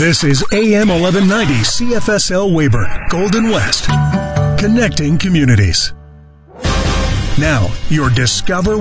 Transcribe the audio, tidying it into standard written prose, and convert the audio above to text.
This is AM 1190 CFSL Weyburn, Golden West, connecting communities. Now, your Discover